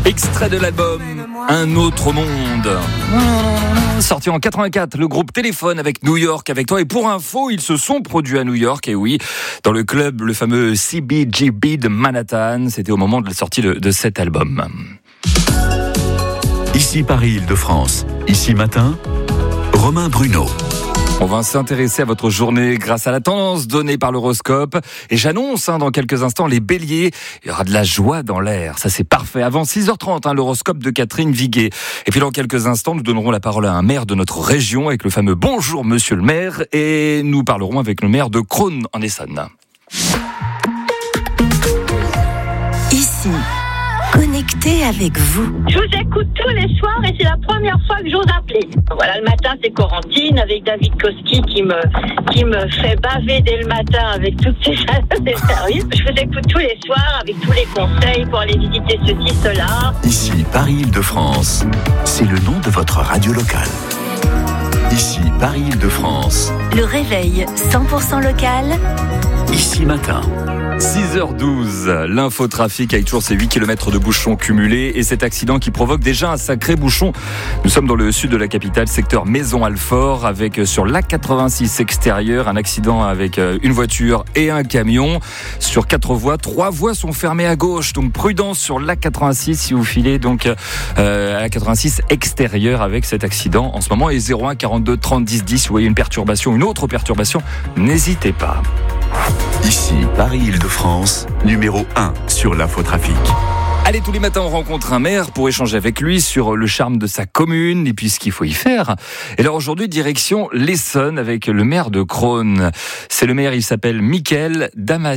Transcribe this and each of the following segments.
Extrait de l'album Un autre monde. Sorti en 84, le groupe Téléphone avec New York avec toi. Et pour info, ils se sont produits à New York, et oui, dans le club, le fameux CBGB de Manhattan. C'était au moment de la sortie de cet album. Ici Paris-Île-de-France. Ici matin, Romain Bruno. On va s'intéresser à votre journée grâce à la tendance donnée par l'horoscope. Et j'annonce dans quelques instants les béliers. Il y aura de la joie dans l'air. Ça, c'est parfait. Avant 6h30, l'horoscope de Catherine Viguet. Et puis dans quelques instants, nous donnerons la parole à un maire de notre région avec le fameux Bonjour Monsieur le maire. Et nous parlerons avec le maire de Crosne en Essonne. Ici, connecté avec vous. Je vous écoute tous les soirs et c'est la première fois que j'ose appeler. Voilà, le matin, c'est Corentine avec David Koski qui me fait baver dès le matin avec toutes ses services. Je vous écoute tous les soirs avec tous les conseils pour aller visiter ceci, cela. Ici Paris-Île-de-France. C'est le nom de votre radio locale. Ici Paris-Île-de-France. Le réveil 100% local. Ici matin. 6h12, l'infotrafic avec toujours ces 8 km de bouchons cumulés et cet accident qui provoque déjà un sacré bouchon. Nous sommes dans le sud de la capitale, secteur Maison-Alfort, avec sur l'A86 extérieur un accident avec une voiture et un camion. Sur 4 voies, 3 voies sont fermées à gauche, donc prudence sur l'A86 si vous filez donc à l'A86 extérieur avec cet accident en ce moment. Et 01 42 30 10 10, si vous voyez une autre perturbation, n'hésitez pas. Ici Paris-Île-de-France, numéro 1 sur l'infotrafic. Allez, tous les matins, on rencontre un maire pour échanger avec lui sur le charme de sa commune et puis ce qu'il faut y faire. Et alors aujourd'hui, direction l'Essonne avec le maire de Crosne. C'est le maire, il s'appelle Mickaël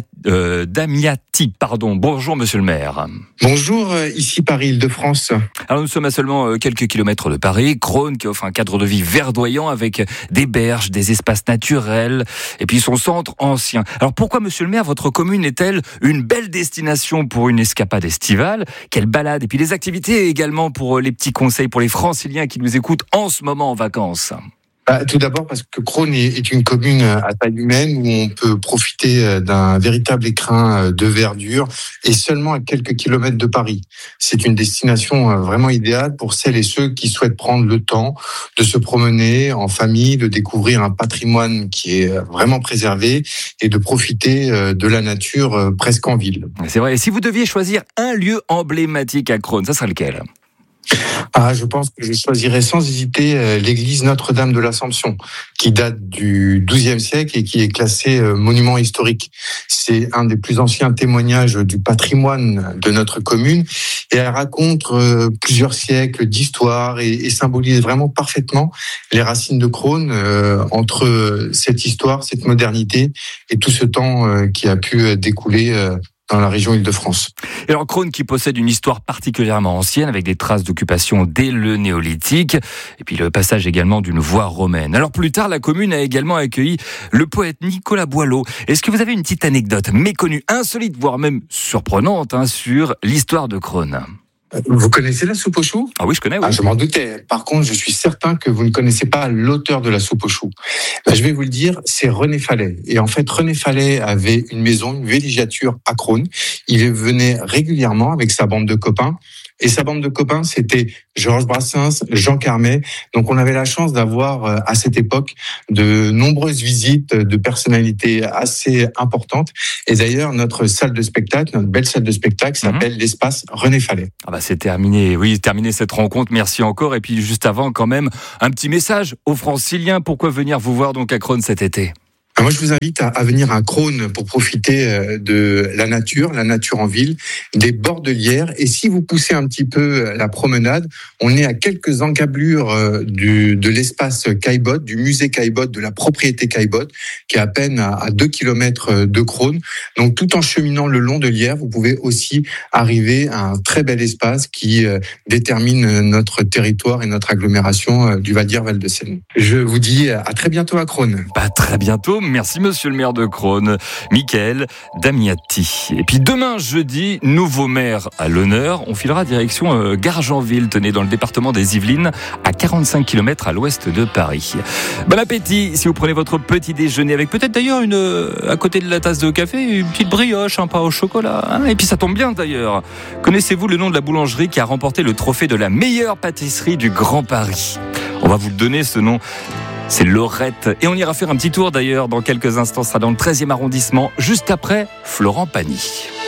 Damiati. Bonjour, monsieur le maire. Bonjour, ici Paris-Île-de-France. Alors nous sommes à seulement quelques kilomètres de Paris. Crosne qui offre un cadre de vie verdoyant avec des berges, des espaces naturels et puis son centre ancien. Alors pourquoi, monsieur le maire, votre commune est-elle une belle destination pour une escapade estivale? Quelle balade, et puis les activités également pour les petits conseils pour les franciliens qui nous écoutent en ce moment en vacances. Tout d'abord parce que Crosne est une commune à taille humaine où on peut profiter d'un véritable écrin de verdure et seulement à quelques kilomètres de Paris. C'est une destination vraiment idéale pour celles et ceux qui souhaitent prendre le temps de se promener en famille, de découvrir un patrimoine qui est vraiment préservé et de profiter de la nature presque en ville. C'est vrai, et si vous deviez choisir un lieu emblématique à Crosne, ça serait lequel ? Je pense que je choisirais sans hésiter l'église Notre-Dame de l'Assomption, qui date du XIIe siècle et qui est classée monument historique. C'est un des plus anciens témoignages du patrimoine de notre commune et elle raconte plusieurs siècles d'histoire et symbolise vraiment parfaitement les racines de Crosne entre cette histoire, cette modernité et tout ce temps qui a pu découler dans la région Île-de-France. Et alors Crosne qui possède une histoire particulièrement ancienne avec des traces d'occupation dès le néolithique et puis le passage également d'une voie romaine. Alors plus tard, la commune a également accueilli le poète Nicolas Boileau. Est-ce que vous avez une petite anecdote méconnue, insolite, voire même surprenante sur l'histoire de Crosne ? Vous connaissez la soupe aux choux ? Ah oui, je connais. Oui. Je m'en doutais. Par contre, je suis certain que vous ne connaissez pas l'auteur de la soupe aux choux. Je vais vous le dire, c'est René Fallet. Et en fait, René Fallet avait une maison, une villégiature à Crosne. Il venait régulièrement avec sa bande de copains. Et sa bande de copains, c'était Georges Brassens, Jean Carmet. Donc, on avait la chance d'avoir, à cette époque, de nombreuses visites de personnalités assez importantes. Et d'ailleurs, notre salle de spectacle, notre belle salle de spectacle s'appelle l'espace René Fallet. C'est terminé. Oui, terminé cette rencontre. Merci encore. Et puis, juste avant, quand même, un petit message aux Franciliens. Pourquoi venir vous voir donc à Crosne cet été ? Moi, je vous invite à venir à Crosne pour profiter de la nature en ville, des bordelières. Et si vous poussez un petit peu la promenade, on est à quelques encablures de l'espace Caillebotte, du musée Caillebotte, de la propriété Caillebotte, qui est à peine à 2 km de Crosne. Donc, tout en cheminant le long de l'Yerre, vous pouvez aussi arriver à un très bel espace qui détermine notre territoire et notre agglomération du Val d'Yerre-Val de Seine. Je vous dis à très bientôt à Crosne. Très bientôt. Merci monsieur le maire de Crosne, Michael Damiati. Et puis demain jeudi, nouveau maire à l'honneur. On filera direction Gargenville, tenez, dans le département des Yvelines, à 45 km à l'ouest de Paris. Bon appétit si vous prenez votre petit déjeuner avec peut-être d'ailleurs à côté de la tasse de café, une petite brioche, un pain au chocolat. Hein. Et puis ça tombe bien d'ailleurs. Connaissez-vous le nom de la boulangerie qui a remporté le trophée de la meilleure pâtisserie du Grand Paris? On va vous le donner ce nom. C'est Laurette. Et on ira faire un petit tour d'ailleurs dans quelques instants. Ça sera dans le 13e arrondissement, juste après Florent Pagny.